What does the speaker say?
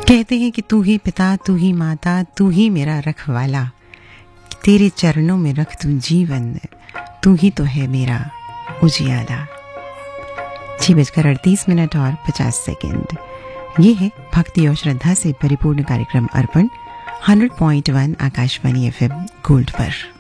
कहते हैं कि तू ही पिता, तू ही माता, तू ही मेरा रखवाला, तेरे चरणों में रख तू जीवन, तू ही तो है मेरा उजियाला। 6:38 और 50 सेकेंड। ये है भक्ति और श्रद्धा से परिपूर्ण कार्यक्रम अर्पण 100.1 आकाशवाणी FM गोल्ड पर।